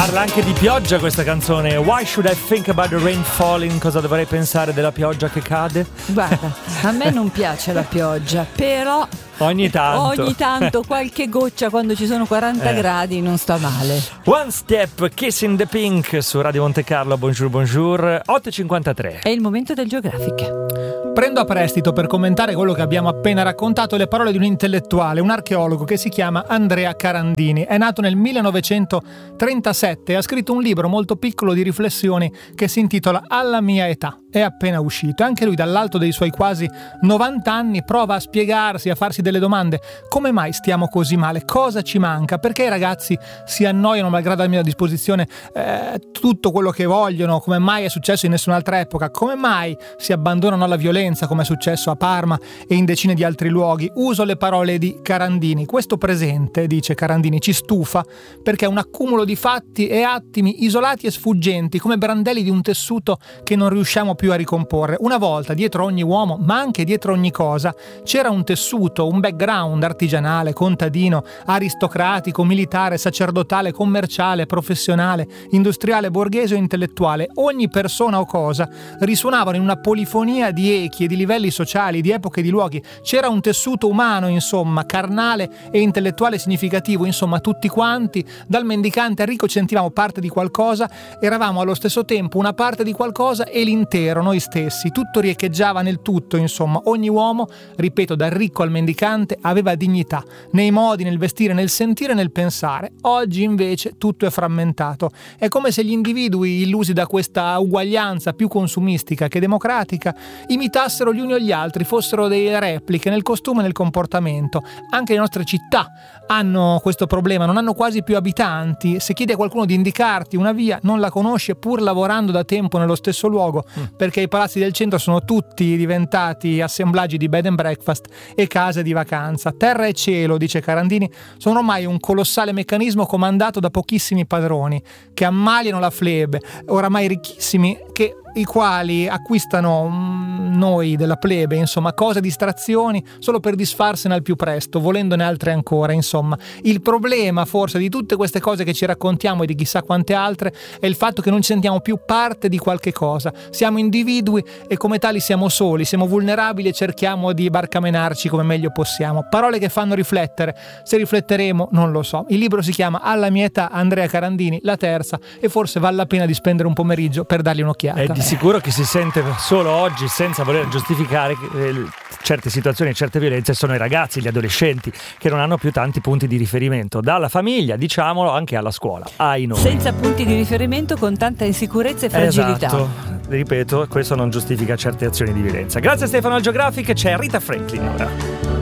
Parla anche di pioggia questa canzone. Why should I think about the rain falling? Cosa dovrei pensare della pioggia che cade? Guarda, a me non piace la pioggia, però ogni tanto qualche goccia quando ci sono 40 gradi non sta male. One Step, Kiss in the Pink su Radio Monte Carlo. Bonjour, 8.53. È il momento del Geographic. Prendo a prestito per commentare quello che abbiamo appena raccontato le parole di un intellettuale, un archeologo che si chiama Andrea Carandini. È nato nel 1937 e ha scritto un libro molto piccolo di riflessioni che si intitola Alla mia età. È appena uscito. Anche lui, dall'alto dei suoi quasi 90 anni, prova a spiegarsi, a farsi delle domande. Come mai stiamo così male? Cosa ci manca? Perché i ragazzi si annoiano malgrado la mia disposizione tutto quello che vogliono? Come mai è successo in nessun'altra epoca? Come mai si abbandonano alla violenza, come è successo a Parma e in decine di altri luoghi? Uso le parole di Carandini. Questo presente, dice Carandini, ci stufa perché è un accumulo di fatti e attimi isolati e sfuggenti, come brandelli di un tessuto che non riusciamo più a ricomporre. Una volta, dietro ogni uomo, ma anche dietro ogni cosa, c'era un tessuto, un background artigianale, contadino, aristocratico, militare, sacerdotale, commerciale, professionale, industriale, borghese o intellettuale. Ogni persona o cosa risuonavano in una polifonia di echi e di livelli sociali, di epoche e di luoghi. C'era un tessuto umano, insomma, carnale e intellettuale significativo. Insomma, tutti quanti, dal mendicante al ricco, ci sentivamo parte di qualcosa, eravamo allo stesso tempo una parte di qualcosa e l'intero, noi stessi. Tutto riecheggiava nel tutto, insomma. Ogni uomo, ripeto, dal ricco al mendicante, aveva dignità nei modi, nel vestire, nel sentire, nel pensare. Oggi invece tutto è frammentato. È come se gli individui, illusi da questa uguaglianza più consumistica che democratica, imitassero gli uni o gli altri, fossero delle repliche nel costume e nel comportamento. Anche le nostre città hanno questo problema, non hanno quasi più abitanti. Se chiedi a qualcuno di indicarti una via, non la conosce pur lavorando da tempo nello stesso luogo, perché i palazzi del centro sono tutti diventati assemblaggi di bed and breakfast e case di vacanza. Terra e cielo, dice Carandini, sono ormai un colossale meccanismo comandato da pochissimi padroni che ammaliano la plebe, oramai ricchissimi, i quali acquistano noi della plebe, insomma, cose, distrazioni solo per disfarsene al più presto, volendone altre ancora. Insomma, il problema forse di tutte queste cose che ci raccontiamo e di chissà quante altre è il fatto che non ci sentiamo più parte di qualche cosa. Siamo individui e come tali siamo soli, siamo vulnerabili e cerchiamo di barcamenarci come meglio possiamo. Parole che fanno riflettere. Se rifletteremo non lo so. Il libro si chiama Alla mia età, Andrea Carandini, la terza, e forse vale la pena di spendere un pomeriggio per dargli un'occhiata. Sicuro che si sente solo oggi, senza voler giustificare certe situazioni e certe violenze, sono i ragazzi, gli adolescenti che non hanno più tanti punti di riferimento, dalla famiglia, diciamolo, anche alla scuola. Senza punti di riferimento, con tanta insicurezza e fragilità. Esatto, ripeto, questo non giustifica certe azioni di violenza. Grazie a Stefano al Geographic, c'è Rita Franklin ora.